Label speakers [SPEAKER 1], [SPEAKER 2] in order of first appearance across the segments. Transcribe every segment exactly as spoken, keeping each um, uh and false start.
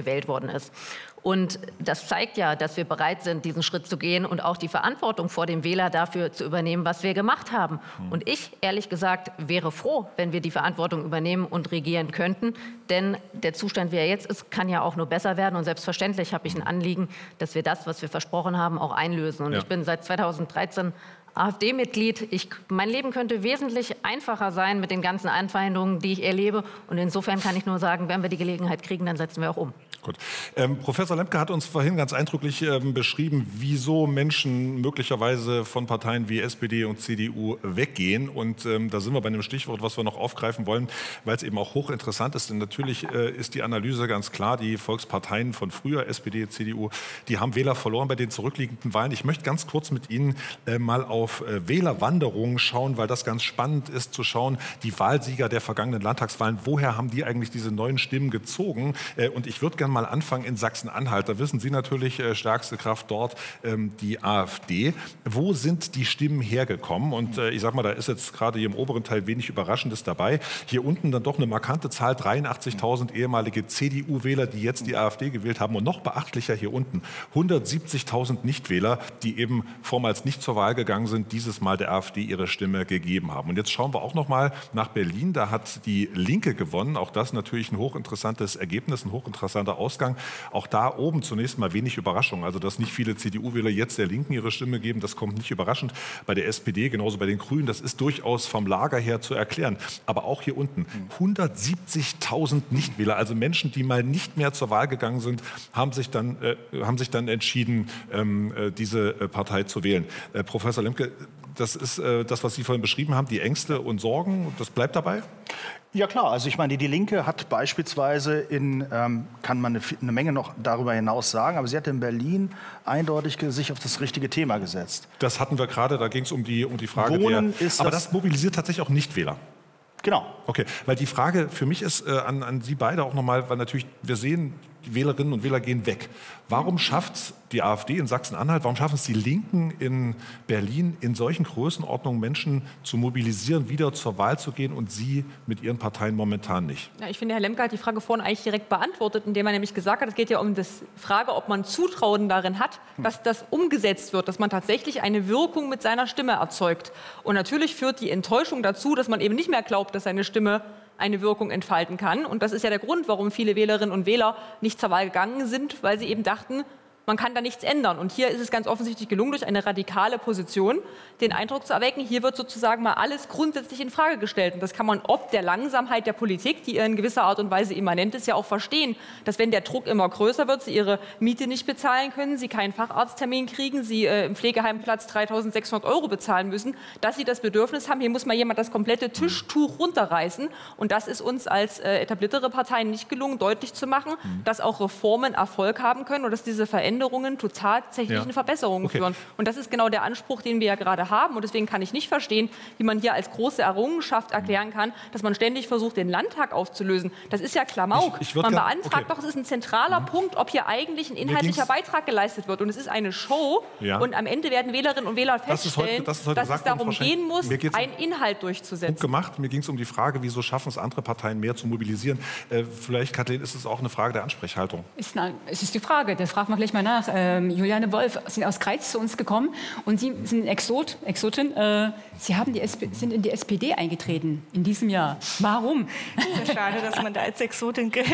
[SPEAKER 1] gewählt worden ist. Und das zeigt ja, dass wir bereit sind, diesen Schritt zu gehen und auch die Verantwortung vor dem Wähler dafür zu übernehmen, was wir gemacht haben. Und ich, ehrlich gesagt, wäre froh, wenn wir die Verantwortung übernehmen und regieren könnten. Denn der Zustand, wie er jetzt ist, kann ja auch nur besser werden. Und selbstverständlich habe ich ein Anliegen, dass wir das, was wir versprochen haben, auch einlösen. Und ja. ich bin seit zweitausenddreizehn AfD-Mitglied. Ich, mein Leben könnte wesentlich einfacher sein mit den ganzen Anfeindungen, die ich erlebe. Und insofern kann ich nur sagen, wenn wir die Gelegenheit kriegen, dann setzen wir auch um.
[SPEAKER 2] Gut. Ähm, Professor Lemke hat uns vorhin ganz eindrücklich ähm, beschrieben, wieso Menschen möglicherweise von Parteien wie S P D und C D U weggehen. Und ähm, da sind wir bei einem Stichwort, was wir noch aufgreifen wollen, weil es eben auch hochinteressant ist. Denn natürlich äh, ist die Analyse ganz klar, die Volksparteien von früher, S P D, C D U, die haben Wähler verloren bei den zurückliegenden Wahlen. Ich möchte ganz kurz mit Ihnen äh, mal auf äh, Wählerwanderungen schauen, weil das ganz spannend ist zu schauen, die Wahlsieger der vergangenen Landtagswahlen, woher haben die eigentlich diese neuen Stimmen gezogen? Äh, und ich würde gerne mal anfangen in Sachsen-Anhalt. Da wissen Sie natürlich, äh, stärkste Kraft dort ähm, die AfD. Wo sind die Stimmen hergekommen? Und äh, ich sag mal, da ist jetzt gerade hier im oberen Teil wenig Überraschendes dabei. Hier unten dann doch eine markante Zahl, dreiundachtzigtausend ehemalige C D U-Wähler, die jetzt die AfD gewählt haben. Und noch beachtlicher hier unten, hundertsiebzigtausend Nichtwähler, die eben vormals nicht zur Wahl gegangen sind, dieses Mal der AfD ihre Stimme gegeben haben. Und jetzt schauen wir auch noch mal nach Berlin. Da hat die Linke gewonnen. Auch das natürlich ein hochinteressantes Ergebnis, ein hochinteressanter Ausgang. Auch da oben zunächst mal wenig Überraschung. Also, dass nicht viele C D U-Wähler jetzt der Linken ihre Stimme geben, das kommt nicht überraschend. Bei der S P D, genauso bei den Grünen, das ist durchaus vom Lager her zu erklären. Aber auch hier unten, hundertsiebzigtausend Nichtwähler, also Menschen, die mal nicht mehr zur Wahl gegangen sind, haben sich dann, äh, haben sich dann entschieden, ähm, äh, diese äh, Partei zu wählen. Äh, Professor Lemke, das ist äh, das, was Sie vorhin beschrieben haben, die Ängste und Sorgen, das bleibt dabei?
[SPEAKER 3] Ja klar, also ich meine, die Linke hat beispielsweise in, ähm, kann man eine, eine Menge noch darüber hinaus sagen, aber sie hat in Berlin eindeutig sich auf das richtige Thema gesetzt.
[SPEAKER 2] Das hatten wir gerade, da ging es um die, um die Frage
[SPEAKER 3] Wohnen
[SPEAKER 2] der,
[SPEAKER 3] ist
[SPEAKER 2] aber
[SPEAKER 3] das,
[SPEAKER 2] das mobilisiert tatsächlich auch Nichtwähler.
[SPEAKER 3] Genau.
[SPEAKER 2] Okay, weil die Frage für mich ist äh, an, an Sie beide auch nochmal, weil natürlich wir sehen, die Wählerinnen und Wähler gehen weg. Warum schafft es die AfD in Sachsen-Anhalt, warum schaffen es die Linken in Berlin, in solchen Größenordnungen Menschen zu mobilisieren, wieder zur Wahl zu gehen und Sie mit Ihren Parteien momentan nicht?
[SPEAKER 4] Ja, ich finde, Herr Lemke hat die Frage vorhin eigentlich direkt beantwortet, indem er nämlich gesagt hat, es geht ja um die Frage, ob man Zutrauen darin hat, dass das umgesetzt wird, dass man tatsächlich eine Wirkung mit seiner Stimme erzeugt. Und natürlich führt die Enttäuschung dazu, dass man eben nicht mehr glaubt, dass seine Stimme eine Wirkung entfalten kann. Und das ist ja der Grund, warum viele Wählerinnen und Wähler nicht zur Wahl gegangen sind, weil sie eben dachten, man kann da nichts ändern. Und hier ist es ganz offensichtlich gelungen, durch eine radikale Position den Eindruck zu erwecken, hier wird sozusagen mal alles grundsätzlich in Frage gestellt. Und das kann man ob der Langsamkeit der Politik, die in gewisser Art und Weise immanent ist, ja auch verstehen, dass wenn der Druck immer größer wird, sie ihre Miete nicht bezahlen können, sie keinen Facharzttermin kriegen, sie äh, im Pflegeheimplatz dreitausendsechshundert Euro bezahlen müssen, dass sie das Bedürfnis haben, hier muss mal jemand das komplette Tischtuch runterreißen. Und das ist uns als äh, etabliertere Parteien nicht gelungen, deutlich zu machen, dass auch Reformen Erfolg haben können und dass diese Veränderungen zu tatsächlichen ja. Verbesserungen okay. führen. Und das ist genau der Anspruch, den wir ja gerade haben. Und deswegen kann ich nicht verstehen, wie man hier als große Errungenschaft erklären kann, dass man ständig versucht, den Landtag aufzulösen. Das ist ja Klamauk. Ich, ich man beantragt okay. doch, es ist ein zentraler mhm. Punkt, ob hier eigentlich ein inhaltlicher Beitrag geleistet wird. Und es ist eine Show. Ja. Und am Ende werden Wählerinnen und Wähler feststellen, das ist heute, das ist heute dass es darum gehen muss, einen Inhalt durchzusetzen.
[SPEAKER 2] Punkt gemacht. Mir ging es um die Frage, wieso schaffen es andere Parteien mehr zu mobilisieren. Äh, vielleicht, Kathleen, ist es auch eine Frage der Ansprechhaltung.
[SPEAKER 5] Ist, na, es ist die Frage. Das fragen wir gleich mal nach. Ähm, Juliane Wolf sind aus Greiz zu uns gekommen und Sie sind Exot, Exotin. Äh, Sie haben die S P, sind in die S P D eingetreten in diesem Jahr. Warum?
[SPEAKER 6] Sehr schade, dass man da als Exotin gilt.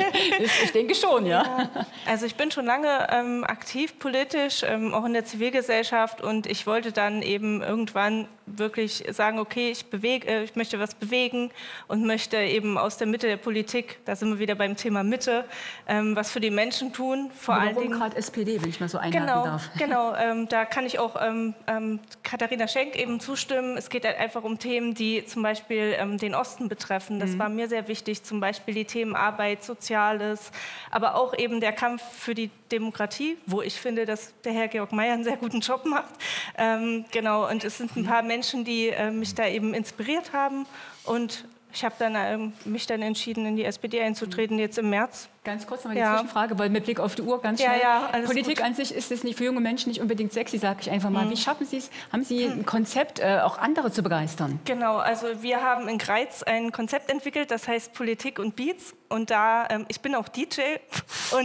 [SPEAKER 5] Ich denke schon, ja.
[SPEAKER 6] ja. Also ich bin schon lange ähm, aktiv politisch, ähm, auch in der Zivilgesellschaft, und ich wollte dann eben irgendwann wirklich sagen, okay, ich bewege, äh, ich möchte was bewegen und möchte eben aus der Mitte der Politik, da sind wir wieder beim Thema Mitte, ähm, was für die Menschen tun. Vor
[SPEAKER 5] Warum
[SPEAKER 6] allen Dingen
[SPEAKER 5] gerade S P D, wenn ich mal so einhaken
[SPEAKER 6] genau,
[SPEAKER 5] darf.
[SPEAKER 6] Genau, ähm, da kann ich auch ähm, ähm, Katharina Schenk eben zustimmen. Es geht halt einfach um Themen, die zum Beispiel ähm, den Osten betreffen. Das mhm. war mir sehr wichtig, zum Beispiel die Themen Arbeit, Soziales, aber auch eben der Kampf für die Demokratie, wo ich finde, dass der Herr Georg Mayer einen sehr guten Job macht. Ähm, genau, und es sind ein paar Menschen, die äh, mich da eben inspiriert haben, und ich habe dann ähm, mich dann entschieden, in die S P D einzutreten, jetzt im März.
[SPEAKER 5] Ganz kurz noch mal die
[SPEAKER 6] ja.
[SPEAKER 5] Zwischenfrage, weil mit Blick auf die Uhr ganz schnell.
[SPEAKER 6] Ja, ja,
[SPEAKER 5] Politik
[SPEAKER 6] gut.
[SPEAKER 5] an sich ist es nicht für junge Menschen nicht unbedingt sexy, sage ich einfach mal.
[SPEAKER 6] Mhm.
[SPEAKER 5] Wie schaffen Sie es? Haben Sie ein Konzept, äh, auch andere zu begeistern?
[SPEAKER 6] Genau, also wir haben in Greiz ein Konzept entwickelt, das heißt Politik und Beats. Und da, ähm, ich bin auch D J. Und